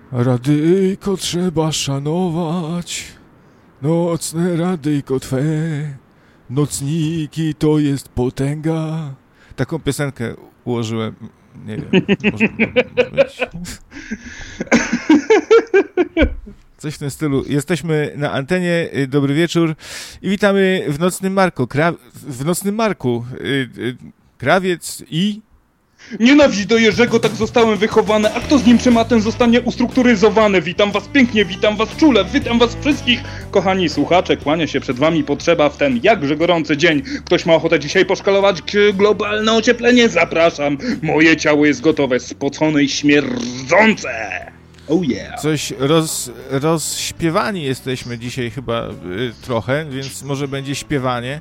Radyjko trzeba szanować, nocne radyjko twe, nocniki to jest potęga. Taką piosenkę ułożyłem, nie wiem, może być. Coś w tym stylu. Jesteśmy na antenie, dobry wieczór i witamy w Nocnym Marku. W Nocnym Marku Krawiec i... Nienawiść do Jerzego, tak zostałem wychowany, a kto z nim trzyma, ten zostanie ustrukturyzowany. Witam was pięknie, witam was czule, witam was wszystkich. Kochani słuchacze, kłania się przed wami potrzeba w ten jakże gorący dzień. Ktoś ma ochotę dzisiaj poszkalować globalne ocieplenie? Zapraszam. Moje ciało jest gotowe, spocone i śmierdzące. Oh yeah. Coś rozśpiewani jesteśmy dzisiaj chyba trochę, więc może będzie śpiewanie.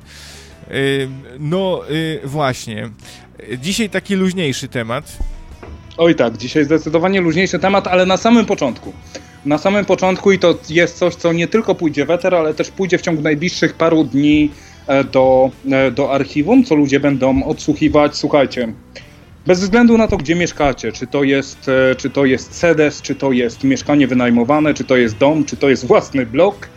Właśnie. Dzisiaj taki luźniejszy temat. Oj tak, dzisiaj zdecydowanie luźniejszy temat, ale na samym początku. Na samym początku i to jest coś, co nie tylko pójdzie w eter, ale też pójdzie w ciągu najbliższych paru dni do archiwum, co ludzie będą odsłuchiwać. Słuchajcie, bez względu na to, gdzie mieszkacie, czy to jest sedes, czy to jest mieszkanie wynajmowane, czy to jest dom, czy to jest własny blok,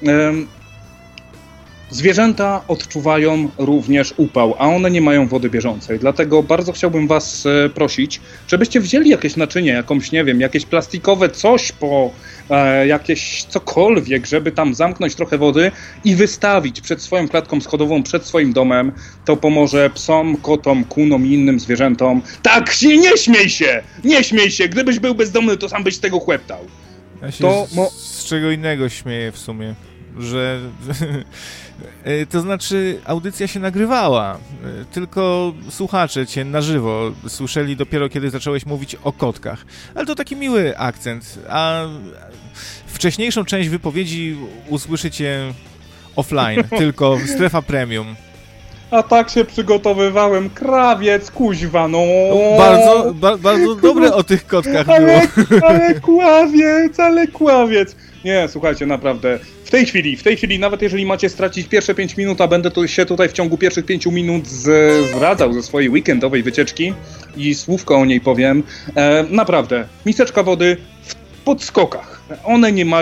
zwierzęta odczuwają również upał, a one nie mają wody bieżącej. Dlatego bardzo chciałbym was prosić, żebyście wzięli jakieś naczynie, jakąś, nie wiem, jakieś plastikowe coś jakieś cokolwiek, żeby tam zamknąć trochę wody i wystawić przed swoją klatką schodową, przed swoim domem. To pomoże psom, kotom, kunom i innym zwierzętom. Tak, nie śmiej się! Nie śmiej się! Gdybyś był bezdomny, to sam byś z tego chłeptał. Ja się z czego innego śmieję w sumie, że... To znaczy, audycja się nagrywała, tylko słuchacze cię na żywo słyszeli dopiero, kiedy zacząłeś mówić o kotkach. Ale to taki miły akcent, a wcześniejszą część wypowiedzi usłyszycie offline, tylko strefa premium. A tak się przygotowywałem, krawiec, kuźwa, no. Bardzo dobre o tych kotkach było. Ale kławiec. Nie, słuchajcie, naprawdę, w tej chwili, nawet jeżeli macie stracić pierwsze 5 minut, a będę się tutaj w ciągu pierwszych 5 minut zdradzał ze swojej weekendowej wycieczki i słówko o niej powiem, naprawdę, miseczka wody w podskokach. One nie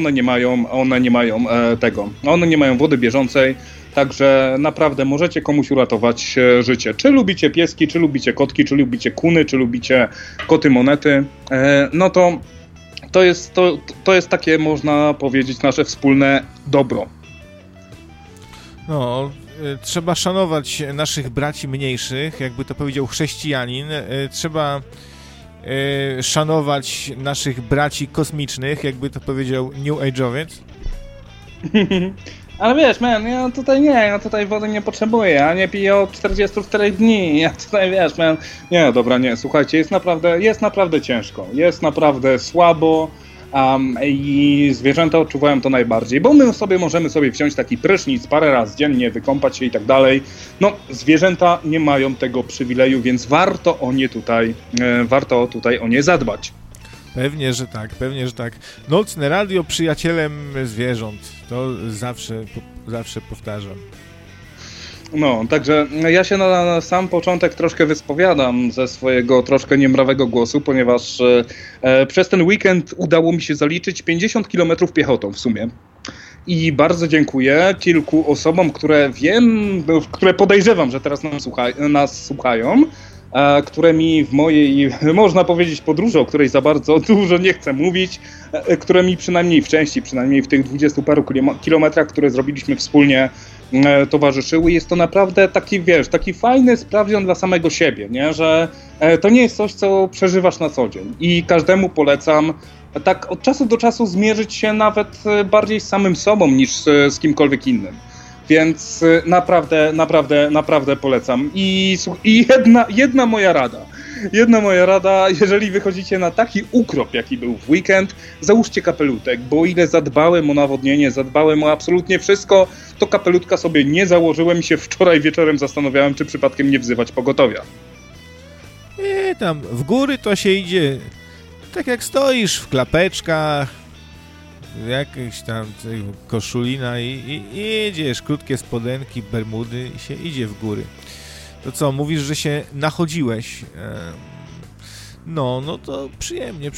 mają wody bieżącej, także naprawdę możecie komuś uratować życie. Czy lubicie pieski, czy lubicie kotki, czy lubicie kuny, czy lubicie koty monety, no to jest takie, można powiedzieć, nasze wspólne dobro. No, trzeba szanować naszych braci mniejszych, jakby to powiedział chrześcijanin. Trzeba szanować naszych braci kosmicznych, jakby to powiedział New Age'owiec. Ale wiesz, ja tutaj wody nie potrzebuję, ja nie piję od 44 dni, ja tutaj, wiesz, słuchajcie, jest naprawdę ciężko, jest naprawdę słabo i zwierzęta odczuwają to najbardziej, bo my możemy sobie wziąć taki prysznic parę razy dziennie, wykąpać się i tak dalej, no zwierzęta nie mają tego przywileju, więc warto tutaj o nie zadbać. Pewnie, że tak. Nocne radio przyjacielem zwierząt. To zawsze powtarzam. No, także ja się na sam początek troszkę wyspowiadam ze swojego troszkę niemrawego głosu, ponieważ przez ten weekend udało mi się zaliczyć 50 km piechotą w sumie. I bardzo dziękuję kilku osobom, które podejrzewam, że teraz nas słuchają, które mi w mojej, można powiedzieć, podróży, o której za bardzo dużo nie chcę mówić, które mi przynajmniej w tych 20 paru kilometrach, które zrobiliśmy wspólnie, towarzyszyły. Jest to naprawdę taki fajny sprawdzian dla samego siebie, nie? Że to nie jest coś, co przeżywasz na co dzień. I każdemu polecam tak od czasu do czasu zmierzyć się nawet bardziej z samym sobą niż z kimkolwiek innym. Więc naprawdę polecam. I jedna moja rada, jeżeli wychodzicie na taki ukrop, jaki był w weekend, załóżcie kapelutek, bo o ile zadbałem o nawodnienie, zadbałem o absolutnie wszystko, to kapelutka sobie nie założyłem i się wczoraj wieczorem zastanawiałem, czy przypadkiem nie wzywać pogotowia. Tam w góry to się idzie tak jak stoisz w klapeczkach, jakieś tam koszulina i jedziesz, krótkie spodenki, bermudy i się idzie w góry. To co, mówisz, że się nachodziłeś? No to przyjemnie.